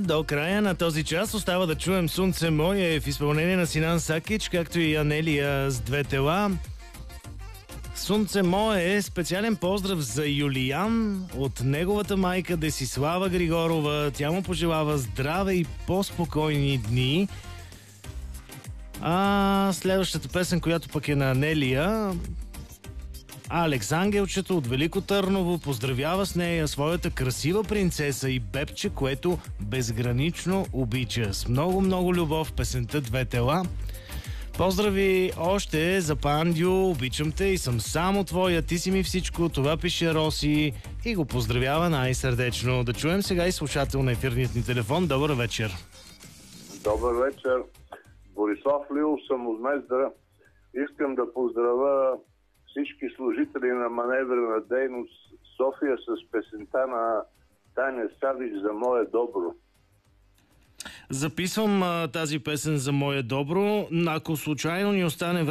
До края на този час остава да чуем "Слънце мое" в изпълнение на Синан Сакич, както и Анелия с "Две тела". "Слънце мое" специален поздрав за Юлиян от неговата майка Десислава Григорова. Тя му пожелава здраве и по-спокойни дни. Следващата песен, която пък е на Анелия, Алекс Ангелчето от Велико Търново поздравява с нея своята красива принцеса и бебче, което безгранично обича. С много любов песента "Две тела". Поздрави още за Пандю, обичам те и съм само твоя, ти си ми всичко, това пише Роси и го поздравява най-сърдечно. Да чуем сега и слушател на ефирният ни телефон. Добър вечер. Добър вечер. Борислав Лилов съм от Мездра. Искам да поздравя всички служители на маневрена дейност София с песента на Таня Савич "За мое добро". Записвам тази песен "За мое добро". Ако случайно ни остане